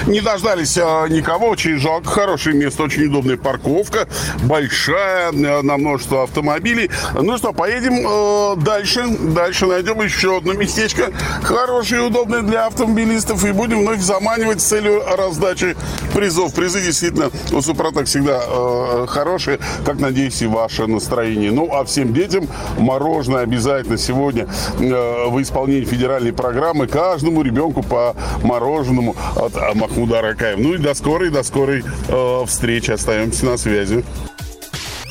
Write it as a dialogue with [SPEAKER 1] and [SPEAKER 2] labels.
[SPEAKER 1] Не дождались никого, очень жалко. Хорошее место, очень удобная парковка, большая, на множество автомобилей. Ну что, поедем дальше. Дальше найдем еще одно местечко, хорошее и удобное для автомобилистов, и будем вновь заманивать с целью раздачи призов. Призы действительно у Супротек всегда хорошие, как, надеюсь, и ваше настроение. Ну, а всем детям мороженое обязательно сегодня в исполнении федеральной программы каждому ребенку по мороженому от Махмуда Аракаева. Ну и до скорой встречи. Остаемся на связи.